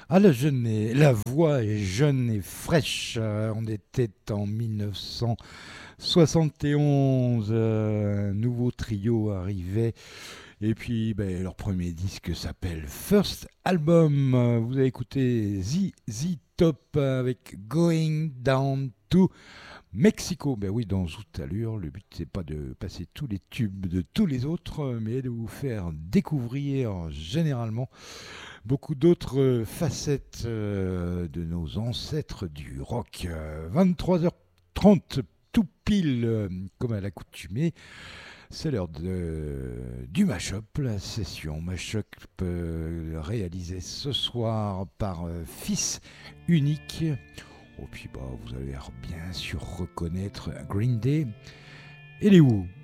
Ah, la voix est jeune et fraîche. On était en 1971. Un nouveau trio arrivait. Et puis, leur premier disque s'appelle First Album. Vous avez écouté ZZ Top avec Going Down to Mexico. Ben oui, dans Zoot Allure, le but c'est pas de passer tous les tubes de tous les autres, mais de vous faire découvrir généralement beaucoup d'autres facettes de nos ancêtres du rock. 23h30, tout pile, comme à l'accoutumée. C'est l'heure du Mashup, la session Mashup réalisée ce soir par Fils Unique. Oh, puis vous allez bien sûr reconnaître Green Day et les Who.